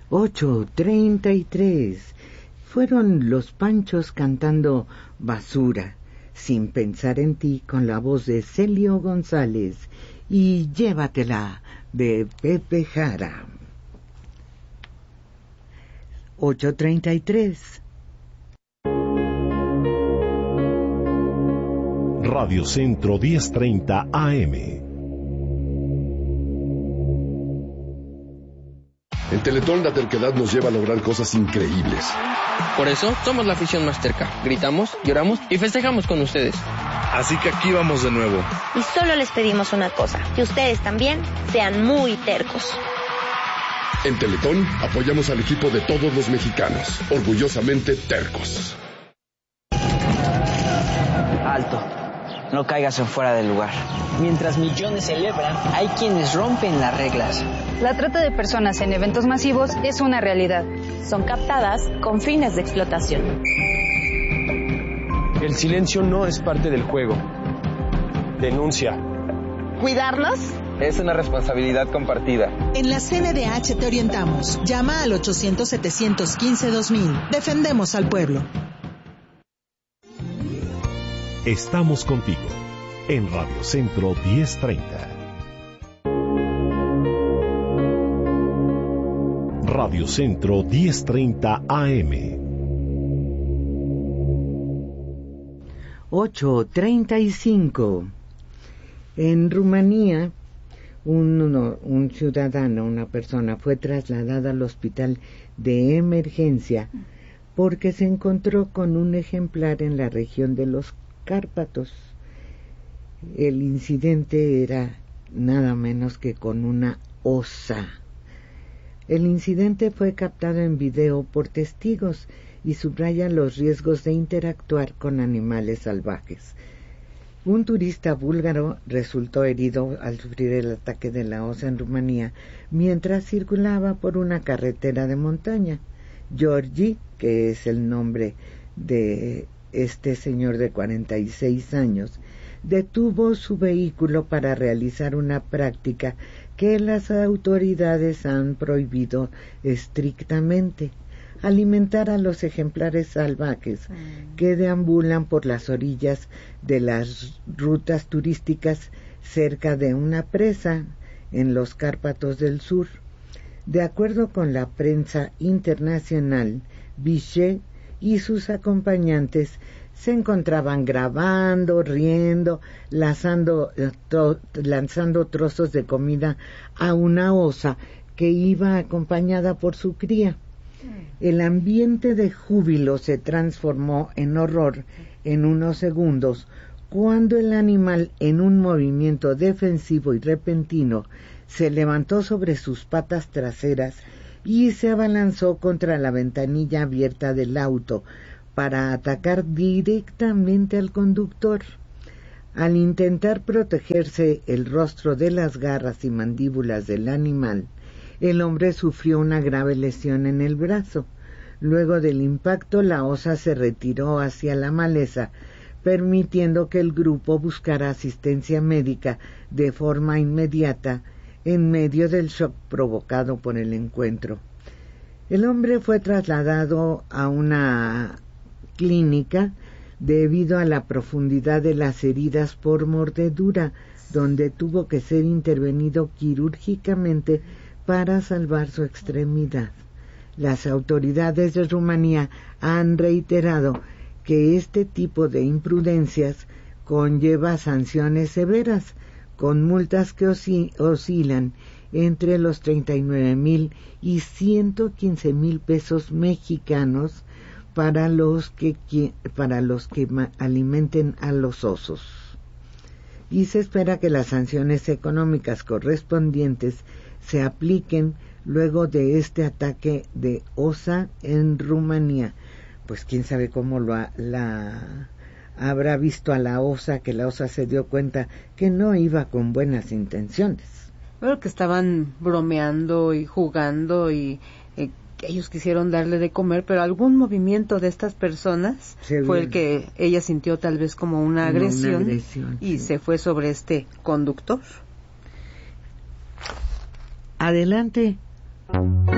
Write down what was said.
8:33. Fueron los Panchos cantando Basura, Sin pensar en ti, con la voz de Celio González, y Llévatela, de Pepe Jara. 8:33. Radio Centro 1030 AM. En Teletón la terquedad nos lleva a lograr cosas increíbles. Por eso somos la afición más terca. Gritamos, lloramos y festejamos con ustedes. Así que aquí vamos de nuevo. Y solo les pedimos una cosa, que ustedes también sean muy tercos. En Teletón apoyamos al equipo de todos los mexicanos, orgullosamente tercos. Alto, no caigas en fuera del lugar. Mientras millones celebran, hay quienes rompen las reglas. La trata de personas en eventos masivos es una realidad. Son captadas con fines de explotación. El silencio no es parte del juego. Denuncia. ¿Cuidarnos? Es una responsabilidad compartida. En la CNDH te orientamos. Llama al 800-715-2000. Defendemos al pueblo. Estamos contigo en Radio Centro 1030. Radio Centro 1030 AM. 8:35. En Rumanía, un ciudadano, una persona, fue trasladada al hospital de emergencia porque se encontró con un ejemplar en la región de los Cárpatos. El incidente era nada menos que con una osa. El incidente fue captado en video por testigos y subraya los riesgos de interactuar con animales salvajes. Un turista búlgaro resultó herido al sufrir el ataque de la osa en Rumanía mientras circulaba por una carretera de montaña. Georgi, que es el nombre de este señor de 46 años, detuvo su vehículo para realizar una práctica que las autoridades han prohibido estrictamente: alimentar a los ejemplares salvajes que deambulan por las orillas de las rutas turísticas cerca de una presa en los Cárpatos del Sur. De acuerdo con la prensa internacional, Vichet y sus acompañantes se encontraban grabando, riendo, lanzando trozos de comida a una osa que iba acompañada por su cría. El ambiente de júbilo se transformó en horror en unos segundos cuando el animal, en un movimiento defensivo y repentino, se levantó sobre sus patas traseras y se abalanzó contra la ventanilla abierta del auto para atacar directamente al conductor. Al intentar protegerse el rostro de las garras y mandíbulas del animal, el hombre sufrió una grave lesión en el brazo. Luego del impacto, la osa se retiró hacia la maleza, permitiendo que el grupo buscara asistencia médica de forma inmediata en medio del shock provocado por el encuentro. El hombre fue trasladado a una clínica debido a la profundidad de las heridas por mordedura, donde tuvo que ser intervenido quirúrgicamente para salvar su extremidad. Las autoridades de Rumanía han reiterado que este tipo de imprudencias conlleva sanciones severas, con multas que oscilan entre los 39,000 y 115,000 pesos mexicanos para los que alimenten a los osos. Y se espera que las sanciones económicas correspondientes se apliquen luego de este ataque de osa en Rumanía. Pues quién sabe cómo habrá visto a la osa, que la osa se dio cuenta que no iba con buenas intenciones. Bueno, que estaban bromeando y jugando y ellos quisieron darle de comer, pero algún movimiento de estas personas fue el que ella sintió tal vez como una agresión y se fue sobre este conductor. Adelante.